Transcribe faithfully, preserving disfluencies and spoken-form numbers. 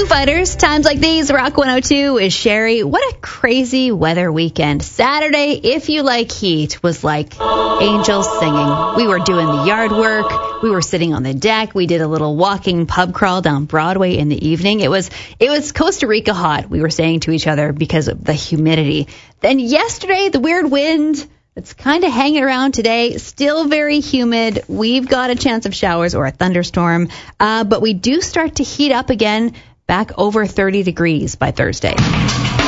Fighters, times like these, Rock one oh two is Sherry. What a crazy weather weekend. Saturday, if you like heat, was like angels singing. We were doing the yard work. We were sitting on the deck. We did a little walking pub crawl down Broadway in the evening. It was it was Costa Rica hot, we were saying to each other, because of the humidity. Then yesterday, the weird wind. It's kind of hanging around today, still very humid. We've got a chance of showers or a thunderstorm, uh, but we do start to heat up again, back over thirty degrees by Thursday.